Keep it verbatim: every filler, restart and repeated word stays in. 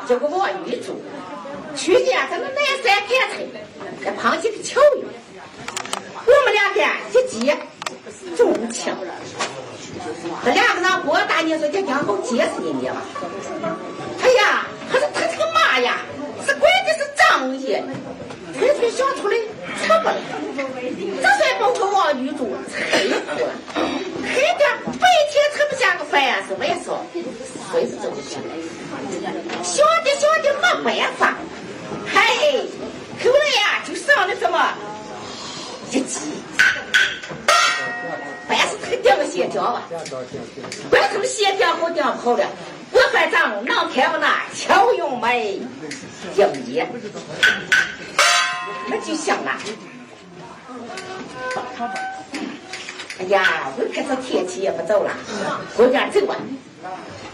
结果我女主去见咱们南山干脆在旁几个巧友，我们两个一结重情，这两个人我大年说这两口结死你吧。哎呀，可是他这个妈呀，是管的是仗义，纯粹想出来错不了。这算包括我女主太苦了，黑的白天吃不下个饭是为啥？所以是这么想的，想的想的没办法，嘿，后来呀就上了这么一集。凡是他掉个鞋掉吧，管他们鞋掉好掉好了，我反正能看我那巧用没应业，那就想了。哎呀，我看这天气也不走了，回家走吧。